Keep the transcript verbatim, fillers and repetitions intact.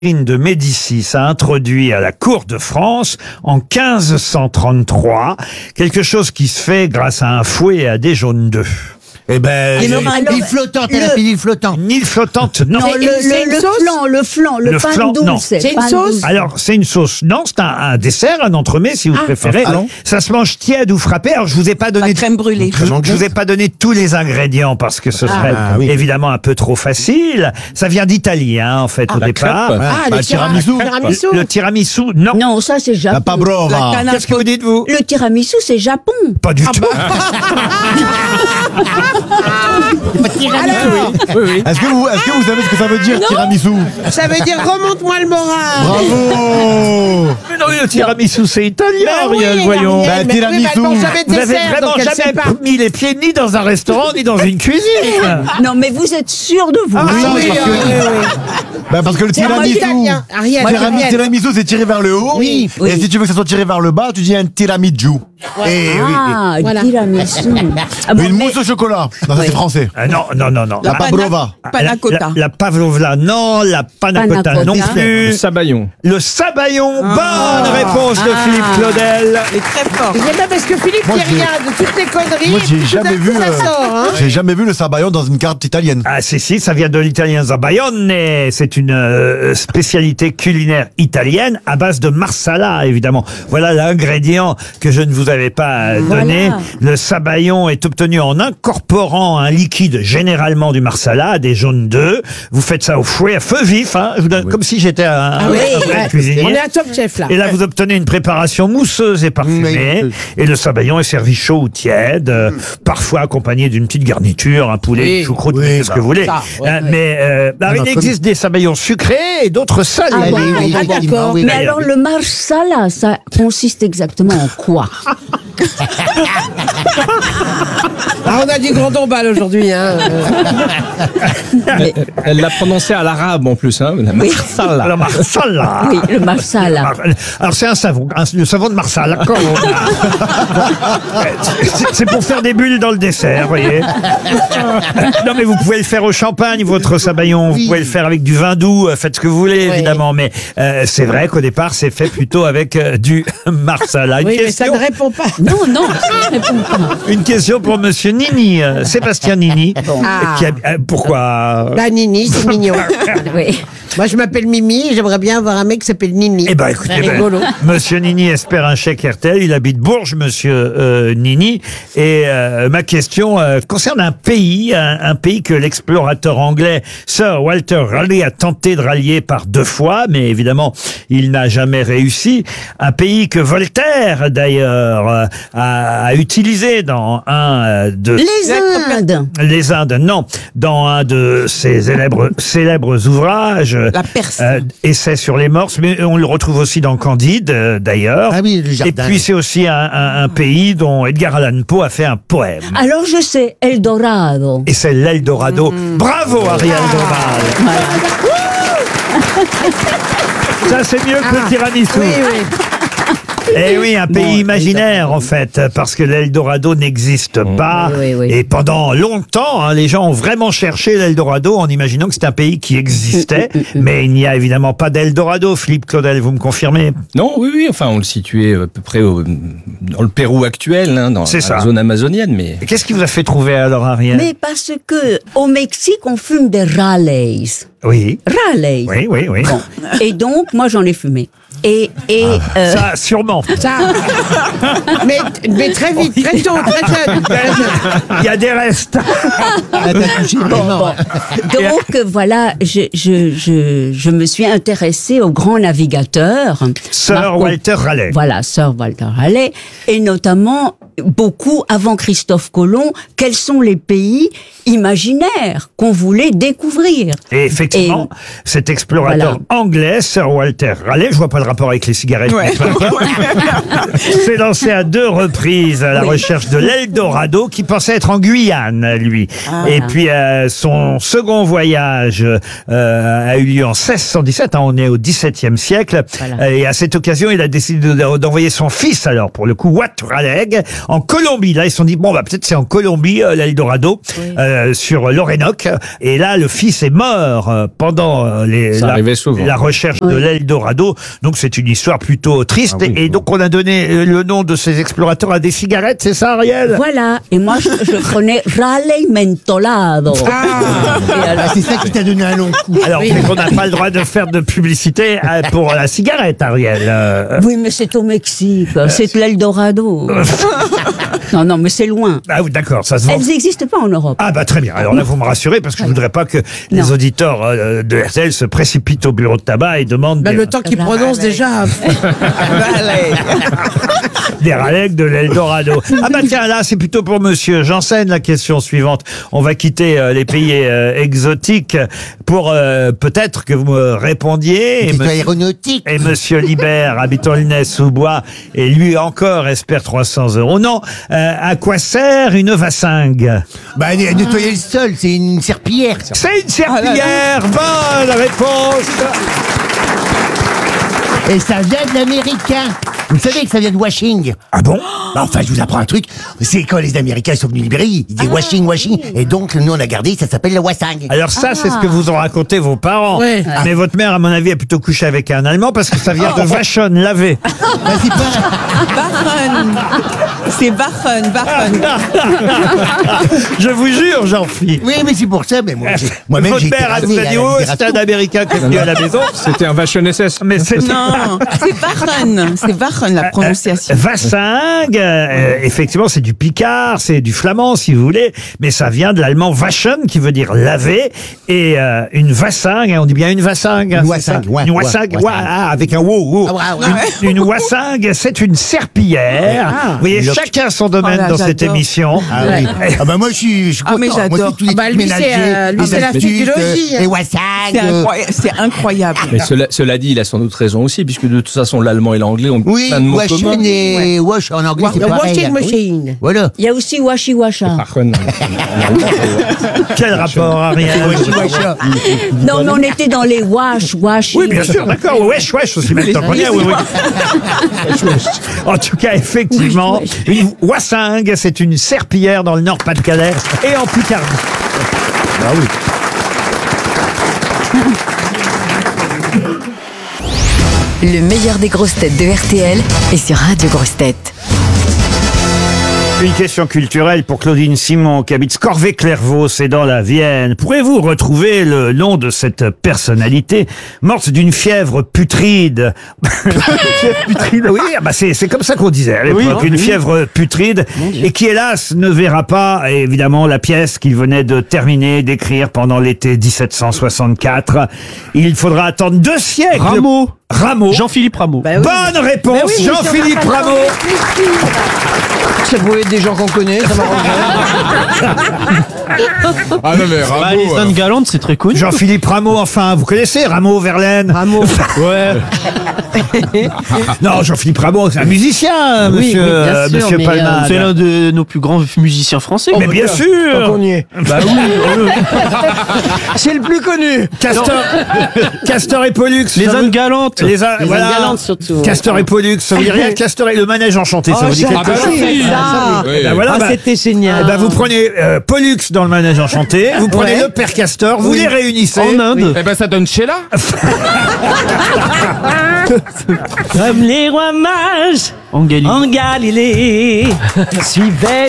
de Médicis a introduit à la cour de France en quinze cent trente-trois quelque chose qui se fait grâce à un fouet et à des jaunes d'œufs. Eh ben, l'île flottante, elle a fait l'île flottante. Une île flottante, non. Non, le, c'est le, le flan, le flan, le, Le pain flan, non. douce. C'est une pain sauce douce. Alors, c'est une sauce. Non, c'est un, un dessert, un entremets, si vous Ah, préférez. un flan. Ça se mange tiède ou frappé. Alors, je vous ai pas donné... La crème brûlée. Je, je vous ai pas donné tous les ingrédients parce que ce serait Ah, oui. évidemment un peu trop facile. Ça vient d'Italie, hein, en fait, au la départ. crêpe. Ah, Bah, le tiramisu. tiramisu. Le tiramisu, non. Non, ça c'est Japon. La pabrova. La canne à Qu'est-ce que vous dites, vous? Le tiramisu c'est Japon. Pas du tout. Alors, Oui, oui. Est-ce que, vous, est-ce que vous savez ce que ça veut dire, tiramisu? ça veut dire remonte-moi le moral. Bravo. Mais non, le tiramisu, c'est italien, Bah oui, Ariel, voyons. Ariel, Bah, mais tiramisu. oui, bah, non, jamais de Vous avez dessert, vraiment donc elle jamais sait pas. mis les pieds ni dans un restaurant, ni dans une cuisine. Non mais vous êtes sûr de vous. Ah Oui, oui, parce que- oui, oui. Bah, parce que le C'est moi tiramisu, italien. Ariel, tiramisu, Ariel. tiramisu, c'est tiré vers le haut. Oui, Et oui. si tu veux que ça soit tiré vers le bas, tu dis un tiramisu. Et Ah, Voilà. tiramisu. Ah bon, une mais- mousse au chocolat. Non, ça Oui. c'est français. Ah, non, non, non, non. La pabrova. Panna La, cotta. la, la pavlovla, non. La panna Panna cotta, cotta. non Le plus. Sabayon. Le sabayon. Ah. Bonne réponse de Ah. Philippe Claudel. Il est très fort. C'est bien parce que Philippe Moi, dit j'ai- rien de toutes les conneries. Moi, j'ai tout jamais d'un coup, vu, ça euh, sort, hein. j'ai jamais vu le sabayon dans une carte italienne. Ah, si, si, ça vient de l'italien zabayone. C'est une euh, spécialité culinaire italienne à base de marsala, évidemment. Voilà l'ingrédient que je ne vous avais pas euh, Voilà. donné. Le sabayon est obtenu en incorporant un liquide, généralement du marsala, des jaunes d'œufs. Vous faites ça au fouet, à feu vif, hein. Je vous donne, comme si j'étais un, Ah un oui, vrai ouais. cuisinier. On est à Top Chef là. Et là, vous obtenez une préparation mousseuse et parfumée. Oui. Et le sabayon est servi chaud ou tiède, euh, parfois accompagné d'une petite garniture, un poulet, Oui. une choucroute, Oui, c'est ce bah, que vous voulez. ça, ouais. Euh, mais euh, alors, Non, il non, existe des sabayons sucrés et d'autres salés. Ah, bon, oui, oui, ah, effectivement, d'accord. oui. Mais alors le marsala, ça consiste exactement en quoi? Ah, on a du grand dombal aujourd'hui. Hein. Mais- Elle l'a prononcé à l'arabe en plus, hein. La marsala. Alors, marsala. Oui, le marsala. Mar- Alors c'est un savon, un- le savon de Marsala. C'est- C'est pour faire des bulles dans le dessert, vous voyez. Non mais vous pouvez le faire au champagne, votre sabayon. Vous pouvez le faire avec du vin doux. euh, Faites ce que vous voulez, Oui. évidemment. Mais euh, c'est vrai qu'au départ, c'est fait plutôt avec euh, du Marsala. Une, Oui, mais ça question, ne répond pas. Non, non, ça ne répond pas. une question pour Monsieur Nini, euh, Sébastien Nini. Ah. Qui a- euh, pourquoi La Nini, c'est mignon. Oui. Moi, je m'appelle Mimi et j'aimerais bien avoir un mec qui s'appelle Nini. Eh ben, écoutez, C'est ben, rigolo. Monsieur Nini espère un chèque R T L. Il habite Bourges, Monsieur euh, Nini. Et euh, ma question euh, concerne un pays, un, un pays que l'explorateur anglais Sir Walter Raleigh a tenté de rallier par deux fois, mais évidemment, il n'a jamais réussi. Un pays que Voltaire, d'ailleurs, euh, a, a utilisé dans un euh, de Les Indes. les Indes, non, dans un de ses célèbres, célèbres ouvrages, La Perse. euh, Essai sur les morses, mais on le retrouve aussi dans Candide, euh, d'ailleurs. Ah oui, le Et jardin. puis c'est aussi un, un- un pays dont Edgar Allan Poe a fait un poème. Alors je sais, Eldorado. Et c'est l'Eldorado. Bravo, Ariel Dombal. Ça, c'est mieux que le tiramisu. Oui, oui. Eh oui, un pays imaginaire en fait, parce que l'Eldorado n'existe pas. Oui, oui, oui. Et pendant longtemps, hein, les gens ont vraiment cherché l'Eldorado en imaginant que c'était un pays qui existait. Mais il n'y a évidemment pas d'Eldorado. Philippe Claudel, vous me confirmez? Non, oui, oui, enfin, on le situait à peu près au- dans le Pérou actuel, hein, dans C'est la ça. zone amazonienne, mais... Et qu'est-ce qui vous a fait trouver alors, Ariel? Mais parce que au Mexique, on fume des Raleigh. Oui, Raleigh. oui, oui, oui. Bon. Et donc, moi, j'en ai fumé. Et, et euh, Ça, sûrement. Ça. mais, mais très vite, très tôt, très jeune. très jeune. Il y a des restes. bon, bon. Donc, euh, voilà, je, je, je, je me suis intéressée aux grands navigateurs. Sir Marco- Walter Raleigh. Voilà, Sir Walter Raleigh. Et notamment, beaucoup avant Christophe Colomb, quels sont les pays imaginaires qu'on voulait découvrir? Et effectivement, Et- cet explorateur Voilà. anglais, Sir Walter Raleigh, je vois pas le rapport avec les cigarettes, Ouais. s'est lancé à deux reprises à la Oui. recherche de l'Eldorado, qui pensait être en Guyane, lui. Ah. Et puis euh, son second voyage euh, a eu lieu en seize cent dix-sept, hein, on est au dix-septième siècle. Voilà. Euh, Et à cette occasion, il a décidé de- d'envoyer son fils, alors pour le coup, Wat Raleigh, en Colombie. Là, ils se sont dit, bon, bah, peut-être c'est en Colombie, euh, l'Eldorado, Oui. euh, sur l'Orénoque. Et là, le fils est mort euh, pendant euh, les, Ça la, arrivait souvent. la recherche de Oui. l'Eldorado. Donc, c'est une histoire plutôt triste. Ah oui, et, et donc, on a donné euh, le nom de ces explorateurs à des cigarettes, c'est ça, Ariel? Voilà. Et moi, je, je prenais Raleigh Mentolado. Ah. Et alors, Ah, c'est ça qui t'a donné un long coup. Alors, mais on n'a pas le droit de faire de publicité euh, pour la cigarette, Ariel. Euh, oui, mais c'est au Mexique. C'est l'Eldorado. non, non, mais c'est loin. Ah oui, d'accord, ça se vend. Elles n'existent pas en Europe. Ah bah très bien. Alors là, vous me rassurez parce que je voudrais pas que les Non. auditeurs euh, de R T L se précipitent au bureau de tabac et demandent Ben, des, le temps qu'il Raleigh. prononce déjà. des raleigh de l'Eldorado. Ah bah tiens, là, c'est plutôt pour Monsieur Janssen la question suivante. On va quitter euh, les pays euh, exotiques pour euh, peut-être que vous me répondiez. Et, C'est me- aéronautique. et Monsieur Libert, habitant Aulnay-sous-Bois, et lui encore espère trois cents euros. Non, euh, à quoi sert une vassingue? Bah, né- nettoyer le sol, c'est une serpillière. C'est une serpillière. Bonne réponse. Et ça vient de l'américain. Vous savez que ça vient de washing. Ah bon? Bah, enfin, je vous apprends un truc. C'est quand les Américains sont venus libérer, ils disaient washing, washing. Et donc, nous, on a gardé, ça s'appelle la wassing. Alors ça, c'est ce que vous ont raconté vos parents. Ouais. Mais votre mère, à mon avis, a plutôt couché avec un Allemand parce que ça vient de Vachon, laver. Bah, c'est pas... Barren. C'est Barren, Barren. Je vous jure, Jean-Philippe. Oui, mais c'est pour ça, mais moi, j'ai- moi-même, j'ai Votre été mère, elle rasé vous a à dit, la oh, libération. c'est un Américain qui est venu à la maison. C'était un Vachon S S. Mais c'est Non, c'est Barren. C'est Barren, la prononciation. Vassingue, euh, effectivement, c'est du picard, c'est du flamand, si vous voulez, mais ça vient de l'allemand waschen, qui veut dire laver, et euh, une vassingue, on dit bien une vassingue. Une c'est wassingue, ça ouais, Une ouais, wassingue, wassingue. ouais, ah, avec un wow, wow. Ah, ouais, ouais. Une, une wassingue, c'est une serpillière. Vous voyez, Le- chacun son domaine Oh là, dans cette j'adore. émission. Ah oui. Ah bah moi je suis, je suis Ah, mais content. Moi j'adore. c'est tous les Ah bah, trucs lui, c'est, ménagers, euh, lui, les c'est la astuces, psychologie. euh, les wassag. C'est incroyable. C'est incroyable. Mais cela, cela dit, il a sans doute raison aussi, puisque de toute façon, l'allemand et l'anglais ont Oui, plein de mots washing communs. et wash en anglais c'est The pareil. washing hein. machine. Voilà. Il y a aussi Washi Washa. Barren. Quel rapport, Ariel? Washi, washa. Non, mais on était dans les wash, washi. Oui, bien sûr, d'accord. Wesh, wesh, aussi maintenant qu'on y est, oui, oui. En tout cas, effectivement, Wesh, une wassingue, c'est une serpillière dans le Nord-Pas-de-Calais et en Picardie. Ah oui. Le meilleur des grosses têtes de R T L est sur Radio Grosses Têtes. Une question culturelle pour Claudine Simon qui habite Corvée-Clairvaux, c'est dans la Vienne. Pourrez-vous retrouver le nom de cette personnalité morte d'une fièvre putride? Fièvre putride, oui, ah bah c'est c'est comme ça qu'on disait à l'époque, une fièvre putride, et qui hélas ne verra pas évidemment la pièce qu'il venait de terminer d'écrire pendant l'été dix-sept cent soixante-quatre. Il faudra attendre deux siècles. Rameau. Rameau. Jean-Philippe Rameau. Bah oui. Bonne réponse, Bah oui, mais Jean-Philippe sur la Rameau. Ça pouvait être des gens qu'on connaît, ça Ah non mais Bah, Rameau, les Indes galantes, c'est très connu. Jean-Philippe Rameau, enfin, vous connaissez Rameau, Verlaine? Rameau. Ouais. Non, Jean-Philippe Rameau, c'est un musicien, Oui, monsieur, oui, bien euh, sûr, monsieur mais, Palmade. euh, c'est l'un de nos plus grands musiciens français. Mais bien sûr. y est. Bah oui. C'est le plus connu. Castor, Castor et Pollux. Les ça Indes vous- galantes. Les, a- Les voilà. Indes galantes, surtout. Castor et Pollux, ça vous dit rien? Castor et le manège enchanté, ça vous dit quelque Ah bah chose? oui. Ça. Oui. Eh ben voilà, bah, c'était eh génial. ben vous prenez euh, Pollux dans le manège enchanté, vous prenez Ouais. le père Castor, vous les réunissez. En Inde. Eh ben ça donne Sheila. Comme les rois mages En Galilée. en Galilée suivaient